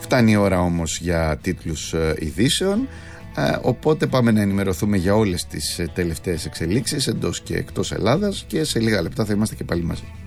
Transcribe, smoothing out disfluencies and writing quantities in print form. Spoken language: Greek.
Φτάνει η ώρα όμως για τίτλους ειδήσεων, οπότε πάμε να ενημερωθούμε για όλες τις τελευταίες εξελίξεις εντός και εκτός Ελλάδας και σε λίγα λεπτά θα είμαστε και πάλι μαζί.